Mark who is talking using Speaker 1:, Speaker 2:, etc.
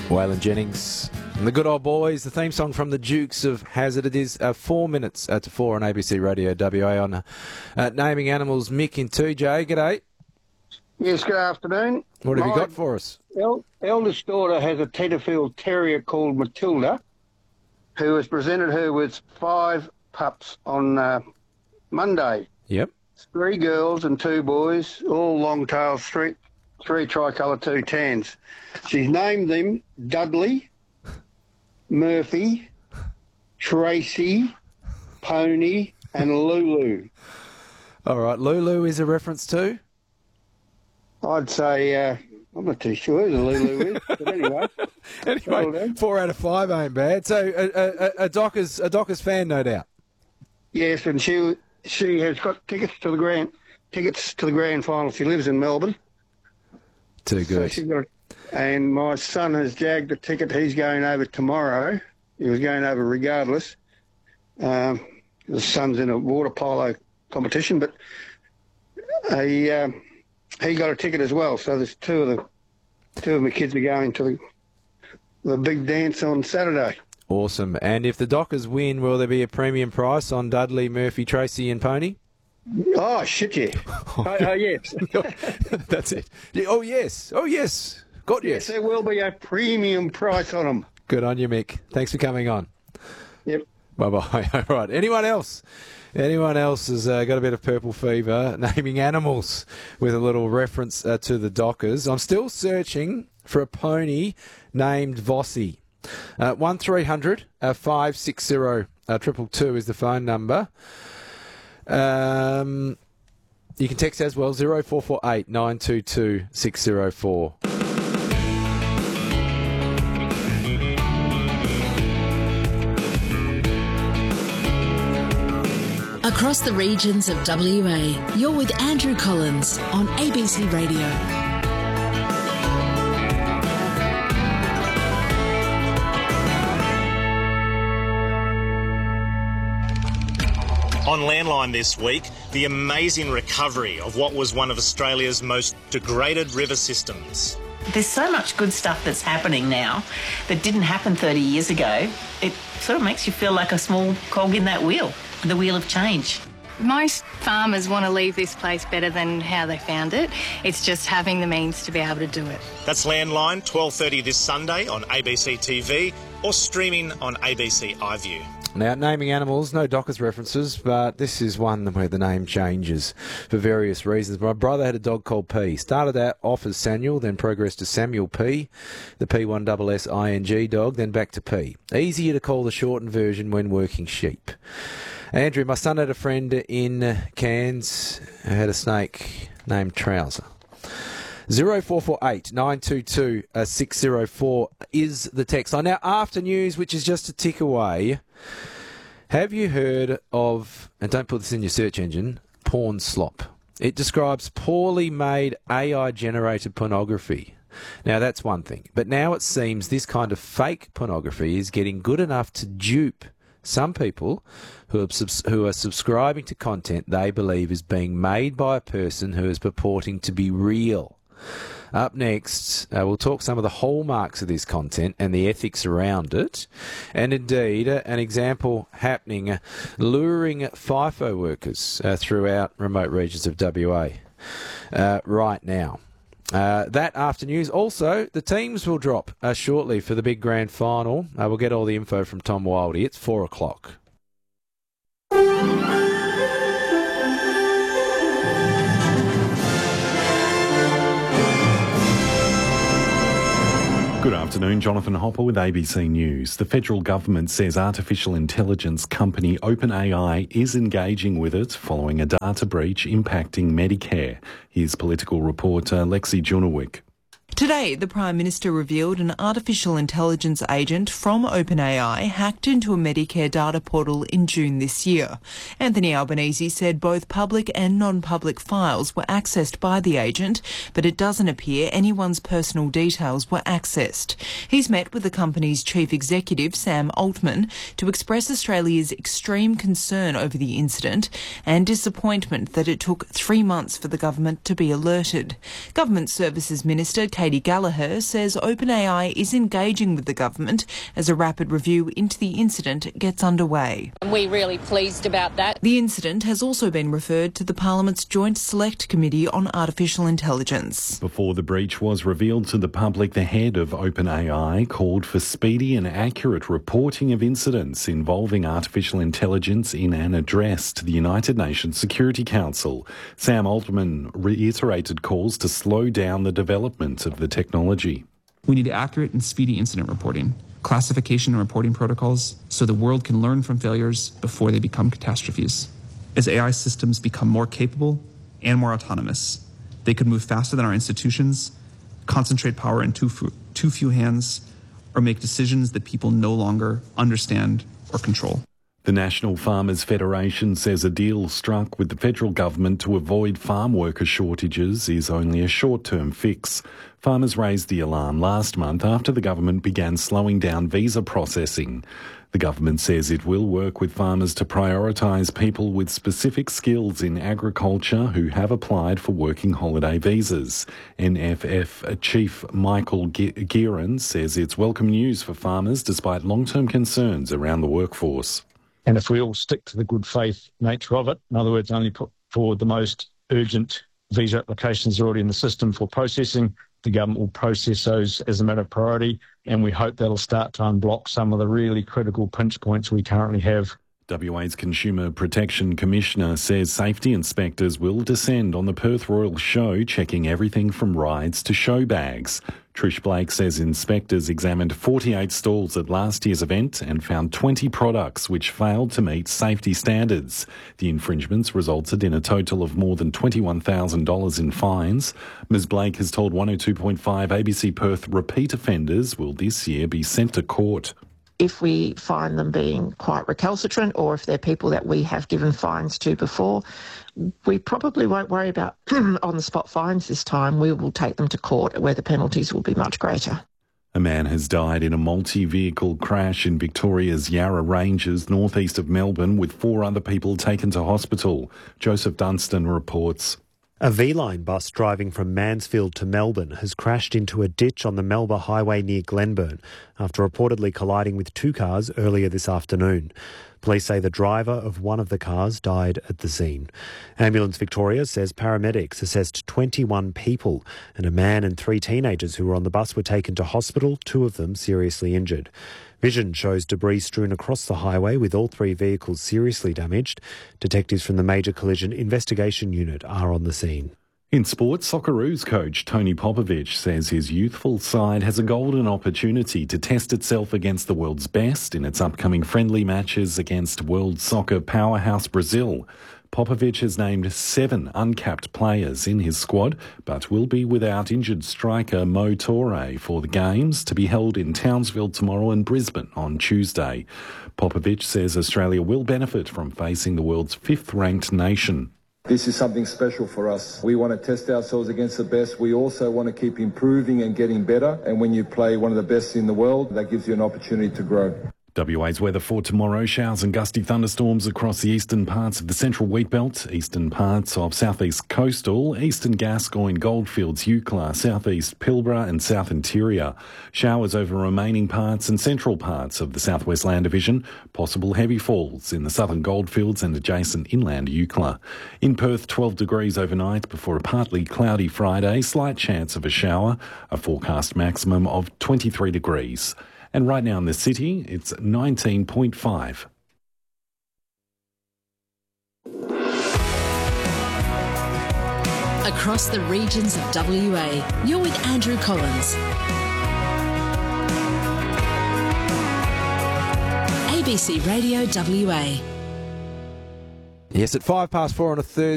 Speaker 1: Waylon Jennings and the Good Old Boys, the theme song from the Dukes of Hazzard. It is 4 minutes to 4 on ABC Radio WA on Naming Animals. Mick in 2J, g'day.
Speaker 2: Yes, good afternoon.
Speaker 1: What have you got for us?
Speaker 2: Eldest daughter has a Tenterfield Terrier called Matilda, who has presented her with 5 pups on Monday.
Speaker 1: Yep.
Speaker 2: 3 girls and 2 boys, all long tails, 3 tricolour, 2 tans. She's named them Dudley, Murphy, Tracy, Pony and Lulu.
Speaker 1: All right, Lulu is a reference to?
Speaker 2: I'd say, I'm not too sure who Lulu is, but anyway.
Speaker 1: Anyway, 4 out of 5 ain't bad. So a Dockers fan, no doubt.
Speaker 2: Yes, and she has got tickets to the grand final. She lives in Melbourne.
Speaker 1: Too good.
Speaker 2: So and my son has jagged the ticket. He's going over tomorrow. He was going over regardless. The son's in a water polo competition, but he got a ticket as well. So there's two of my kids are going to the big dance on Saturday. Awesome. And if the Dockers win, will there be a premium price on Dudley, Murphy, Tracy and Pony? Oh, shit, yeah. Yes. That's it. Oh, yes. Oh, yes. God, yes. There will be a premium price on them. Good on you, Mick. Thanks for coming on. Yep. Bye-bye. All right. Anyone else? Anyone else has got a bit of purple fever naming animals with a little reference to the Dockers? I'm still searching for a pony named Vossi. 1300 560 222 is the phone number. You can text as well, 0448 922 604.
Speaker 3: Across the regions of WA, you're with Andrew Collins on ABC Radio.
Speaker 4: On Landline this week, the amazing recovery of what was one of Australia's most degraded river systems.
Speaker 5: There's so much good stuff that's happening now that didn't happen 30 years ago. It sort of makes you feel like a small cog in that wheel, the wheel of change.
Speaker 6: Most farmers want to leave this place better than how they found it. It's just having the means to be able to do it.
Speaker 4: That's Landline, 12:30 this Sunday on ABC TV or streaming on ABC iView.
Speaker 1: Now, naming animals, no Dockers references, but this is one where the name changes for various reasons. My brother had a dog called P. Started out off as Samuel, then progressed to Samuel P, the P1SSING dog, then back to P. Easier to call the shortened version when working sheep. Andrew, my son had a friend in Cairns who had a snake named Trouser. 0448 922 604 is the text line. Now, after news, which is just a tick away, have you heard of, and don't put this in your search engine, porn slop? It describes poorly made AI-generated pornography. Now, that's one thing. But now it seems this kind of fake pornography is getting good enough to dupe some people who are subscribing to content they believe is being made by a person who is purporting to be real. Up next, we'll talk some of the hallmarks of this content and the ethics around it, and indeed an example happening luring FIFO workers throughout remote regions of WA right now. That after news. Also, the teams will drop shortly for the big grand final. We'll get all the info from Tom Wildey. It's 4 o'clock.
Speaker 7: Good afternoon, Jonathan Hopper with ABC News. The federal government says artificial intelligence company OpenAI is engaging with it following a data breach impacting Medicare. Here's political reporter Lexi Junowick.
Speaker 8: Today, the Prime Minister revealed an artificial intelligence agent from OpenAI hacked into a Medicare data portal in June this year. Anthony Albanese said both public and non-public files were accessed by the agent, but it doesn't appear anyone's personal details were accessed. He's met with the company's chief executive, Sam Altman, to express Australia's extreme concern over the incident and disappointment that it took 3 months for the government to be alerted. Government Services Minister Kate Katie Gallagher, says OpenAI is engaging with the government as a rapid review into the incident gets underway.
Speaker 9: We're really pleased about that.
Speaker 8: The incident has also been referred to the Parliament's Joint Select Committee on Artificial Intelligence.
Speaker 7: Before the breach was revealed to the public, the head of OpenAI called for speedy and accurate reporting of incidents involving artificial intelligence in an address to the United Nations Security Council. Sam Altman reiterated calls to slow down the development of the technology.
Speaker 10: We need accurate and speedy incident reporting, classification and reporting protocols, so the world can learn from failures before they become catastrophes. As AI systems become more capable and more autonomous, they could move faster than our institutions, concentrate power in too few hands, or make decisions that people no longer understand or control.
Speaker 7: The National Farmers Federation says a deal struck with the federal government to avoid farm worker shortages is only a short-term fix. Farmers raised the alarm last month after the government began slowing down visa processing. The government says it will work with farmers to prioritise people with specific skills in agriculture who have applied for working holiday visas. NFF Chief Michael Gearan says it's welcome news for farmers despite long-term concerns around the workforce.
Speaker 11: And if we all stick to the good faith nature of it, in other words, only put forward the most urgent visa applications already in the system for processing, the government will process those as a matter of priority, and we hope that'll start to unblock some of the really critical pinch points we currently have.
Speaker 7: WA's Consumer Protection Commissioner says safety inspectors will descend on the Perth Royal Show, checking everything from rides to show bags. Trish Blake says inspectors examined 48 stalls at last year's event and found 20 products which failed to meet safety standards. The infringements resulted in a total of more than $21,000 in fines. Ms Blake has told 102.5 ABC Perth repeat offenders will this year be sent to court.
Speaker 12: If we find them being quite recalcitrant, or if they're people that we have given fines to before, we probably won't worry about on-the-spot fines this time. We will take them to court where the penalties will be much greater.
Speaker 7: A man has died in a multi-vehicle crash in Victoria's Yarra Ranges, northeast of Melbourne, with 4 other people taken to hospital. Joseph Dunstan reports.
Speaker 13: A V-Line bus driving from Mansfield to Melbourne has crashed into a ditch on the Melba Highway near Glenburn after reportedly colliding with 2 cars earlier this afternoon. Police say the driver of one of the cars died at the scene. Ambulance Victoria says paramedics assessed 21 people and a man and 3 teenagers who were on the bus were taken to hospital, 2 of them seriously injured. Vision shows debris strewn across the highway with all 3 vehicles seriously damaged. Detectives from the Major Collision Investigation Unit are on the scene.
Speaker 7: In sports, Socceroos coach Tony Popovic says his youthful side has a golden opportunity to test itself against the world's best in its upcoming friendly matches against world soccer powerhouse Brazil. Popovic has named 7 uncapped players in his squad, but will be without injured striker Mo Torre for the games to be held in Townsville tomorrow and Brisbane on Tuesday. Popovic says Australia will benefit from facing the world's 5th-ranked nation.
Speaker 14: This is something special for us. We want to test ourselves against the best. We also want to keep improving and getting better. And when you play one of the best in the world, that gives you an opportunity to grow.
Speaker 7: WA's weather for tomorrow: showers and gusty thunderstorms across the eastern parts of the central wheatbelt, eastern parts of southeast coastal, eastern Gascoyne, Goldfields, Eucla, southeast Pilbara and south interior. Showers over remaining parts and central parts of the southwest land division. Possible heavy falls in the southern Goldfields and adjacent inland Eucla. In Perth, 12 degrees overnight before a partly cloudy Friday, slight chance of a shower, a forecast maximum of 23 degrees. And right now in the city, it's 19.5.
Speaker 3: Across the regions of WA, you're with Andrew Collins. ABC Radio WA.
Speaker 1: Yes, at 4:05 on a Thursday.